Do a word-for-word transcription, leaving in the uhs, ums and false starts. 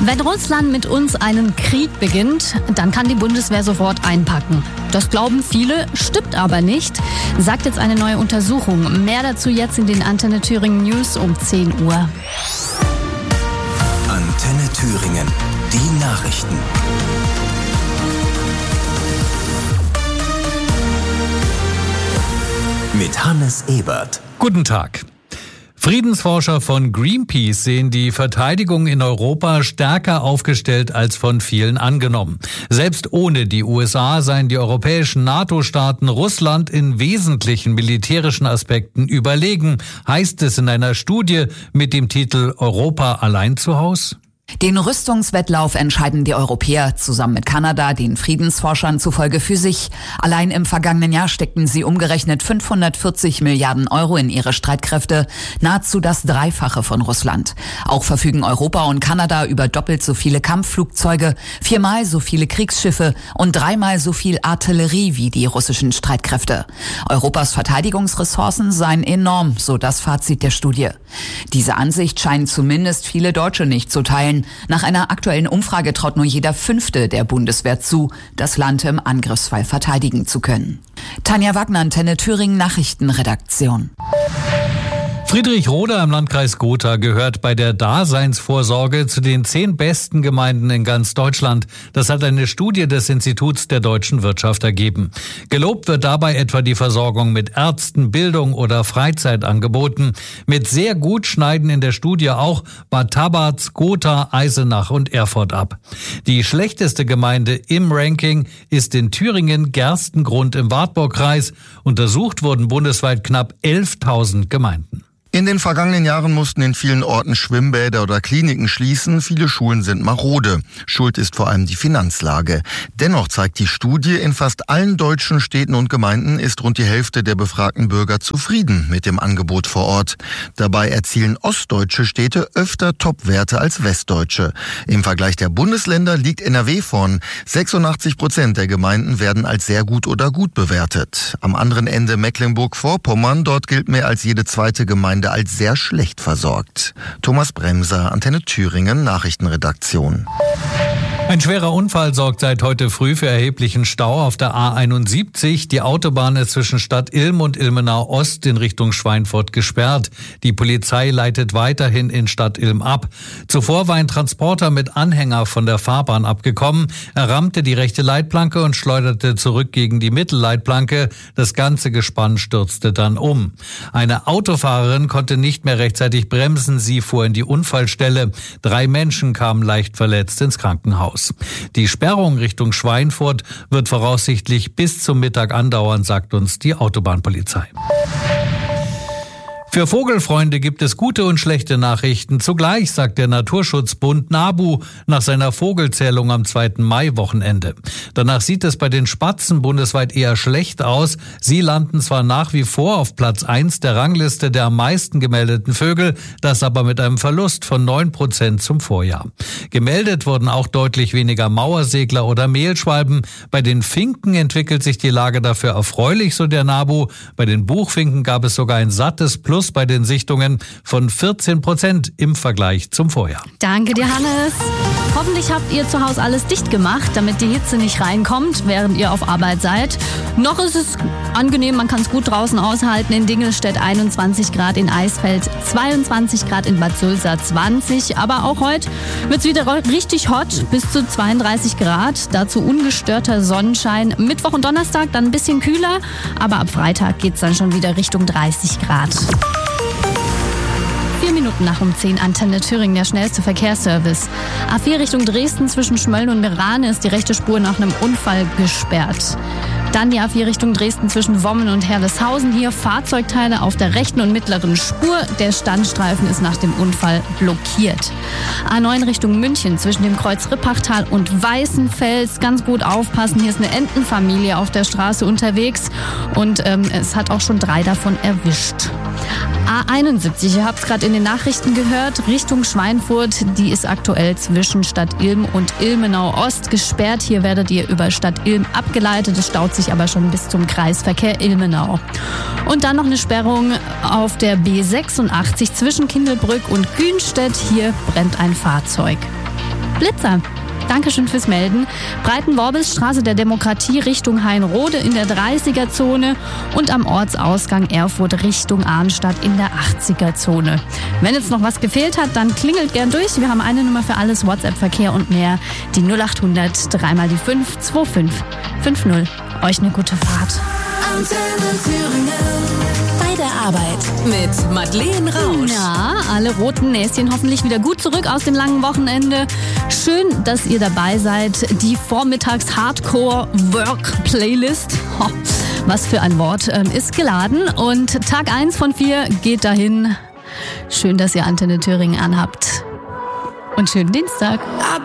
Wenn Russland mit uns einen Krieg beginnt, dann kann die Bundeswehr sofort einpacken. Das glauben viele, stimmt aber nicht, sagt jetzt eine neue Untersuchung. Mehr dazu jetzt in den Antenne Thüringen News um zehn Uhr. Antenne Thüringen, die Nachrichten. Mit Hannes Ebert. Guten Tag. Friedensforscher von Greenpeace sehen die Verteidigung in Europa stärker aufgestellt als von vielen angenommen. Selbst ohne die U S A seien die europäischen NATO-Staaten Russland in wesentlichen militärischen Aspekten überlegen, heißt es in einer Studie mit dem Titel Europa allein zu Haus? Den Rüstungswettlauf entscheiden die Europäer zusammen mit Kanada, den Friedensforschern zufolge, für sich. Allein im vergangenen Jahr steckten sie umgerechnet fünfhundertvierzig Milliarden Euro in ihre Streitkräfte, nahezu das Dreifache von Russland. Auch verfügen Europa und Kanada über doppelt so viele Kampfflugzeuge, viermal so viele Kriegsschiffe und dreimal so viel Artillerie wie die russischen Streitkräfte. Europas Verteidigungsressourcen seien enorm, so das Fazit der Studie. Diese Ansicht scheinen zumindest viele Deutsche nicht zu teilen. Nach einer aktuellen Umfrage traut nur jeder Fünfte der Bundeswehr zu, das Land im Angriffsfall verteidigen zu können. Tanja Wagner, Antenne Thüringen Nachrichtenredaktion. Friedrichroda im Landkreis Gotha gehört bei der Daseinsvorsorge zu den zehn besten Gemeinden in ganz Deutschland. Das hat eine Studie des Instituts der deutschen Wirtschaft ergeben. Gelobt wird dabei etwa die Versorgung mit Ärzten, Bildung oder Freizeitangeboten. Mit sehr gut schneiden in der Studie auch Bad Tabarz, Gotha, Eisenach und Erfurt ab. Die schlechteste Gemeinde im Ranking ist in Thüringen Gerstengrund im Wartburgkreis. Untersucht wurden bundesweit knapp elftausend Gemeinden. In den vergangenen Jahren mussten in vielen Orten Schwimmbäder oder Kliniken schließen. Viele Schulen sind marode. Schuld ist vor allem die Finanzlage. Dennoch zeigt die Studie, in fast allen deutschen Städten und Gemeinden ist rund die Hälfte der befragten Bürger zufrieden mit dem Angebot vor Ort. Dabei erzielen ostdeutsche Städte öfter Topwerte als westdeutsche. Im Vergleich der Bundesländer liegt N R W vorn. sechsundachtzig Prozent der Gemeinden werden als sehr gut oder gut bewertet. Am anderen Ende Mecklenburg-Vorpommern, dort gilt mehr als jede zweite Gemeinde als sehr schlecht versorgt. Thomas Bremser, Antenne Thüringen, Nachrichtenredaktion. Ein schwerer Unfall sorgt seit heute früh für erheblichen Stau auf der A einundsiebzig. Die Autobahn ist zwischen Stadt Ilm und Ilmenau Ost in Richtung Schweinfurt gesperrt. Die Polizei leitet weiterhin in Stadt Ilm ab. Zuvor war ein Transporter mit Anhänger von der Fahrbahn abgekommen. Er rammte die rechte Leitplanke und schleuderte zurück gegen die Mittelleitplanke. Das ganze Gespann stürzte dann um. Eine Autofahrerin konnte nicht mehr rechtzeitig bremsen. Sie fuhr in die Unfallstelle. Drei Menschen kamen leicht verletzt ins Krankenhaus. Die Sperrung Richtung Schweinfurt wird voraussichtlich bis zum Mittag andauern, sagt uns die Autobahnpolizei. Für Vogelfreunde gibt es gute und schlechte Nachrichten. Zugleich, sagt der Naturschutzbund NABU nach seiner Vogelzählung am zweiten Mai-Wochenende. Danach sieht es bei den Spatzen bundesweit eher schlecht aus. Sie landen zwar nach wie vor auf Platz eins der Rangliste der am meisten gemeldeten Vögel, das aber mit einem Verlust von neun Prozent zum Vorjahr. Gemeldet wurden auch deutlich weniger Mauersegler oder Mehlschwalben. Bei den Finken entwickelt sich die Lage dafür erfreulich, so der NABU. Bei den Buchfinken gab es sogar ein sattes Plus bei den Sichtungen von vierzehn Prozent im Vergleich zum Vorjahr. Danke dir, Hannes. Hoffentlich habt ihr zu Hause alles dicht gemacht, damit die Hitze nicht reinkommt, während ihr auf Arbeit seid. Noch ist es angenehm, man kann es gut draußen aushalten. In Dingelstedt einundzwanzig Grad, in Eisfeld zweiundzwanzig Grad, in Bad Sulza zwanzig. Aber auch heute wird es wieder richtig hot, bis zu zweiunddreißig Grad. Dazu ungestörter Sonnenschein. Mittwoch und Donnerstag dann ein bisschen kühler, aber ab Freitag geht es dann schon wieder Richtung dreißig Grad. Vier Minuten nach um zehn, Antenne Thüringen, der schnellste Verkehrsservice. A vier Richtung Dresden zwischen Schmölln und Merane ist die rechte Spur nach einem Unfall gesperrt. Dann die A vier Richtung Dresden zwischen Wommen und Herleshausen. Hier Fahrzeugteile auf der rechten und mittleren Spur. Der Standstreifen ist nach dem Unfall blockiert. A neun Richtung München zwischen dem Kreuz Rippachtal und Weißenfels. Ganz gut aufpassen, hier ist eine Entenfamilie auf der Straße unterwegs. Und ähm, es hat auch schon drei davon erwischt. A einundsiebzig, ihr habt es gerade in den Nachrichten gehört, Richtung Schweinfurt, die ist aktuell zwischen Stadt Ilm und Ilmenau Ost gesperrt. Hier werdet ihr über Stadt Ilm abgeleitet, es staut sich aber schon bis zum Kreisverkehr Ilmenau. Und dann noch eine Sperrung auf der B sechsundachtzig zwischen Kindelbrück und Kühnstedt, hier brennt ein Fahrzeug. Blitzer. Dankeschön fürs Melden. Breitenworbelsstraße der Demokratie Richtung Hainrode in der dreißiger-Zone und am Ortsausgang Erfurt Richtung Arnstadt in der achtziger-Zone. Wenn jetzt noch was gefehlt hat, dann klingelt gern durch. Wir haben eine Nummer für alles, WhatsApp-Verkehr und mehr. Die null acht hundert, dreimal die fünf, zwei fünf fünf null. Euch eine gute Fahrt. Antenne Thüringen. Bei der Arbeit mit Madeleine Rausch. Ja, alle roten Näschen hoffentlich wieder gut zurück aus dem langen Wochenende. Schön, dass ihr dabei seid. Die Vormittags-Hardcore-Work-Playlist, oh, was für ein Wort, ähm, ist geladen. Und Tag eins von vier geht dahin. Schön, dass ihr Antenne Thüringen anhabt. Und schönen Dienstag.